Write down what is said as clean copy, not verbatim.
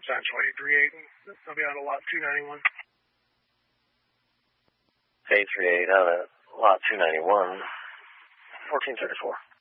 essentially, 3-8. They'll be out of lot 291. 838 out of lot 291, 1434.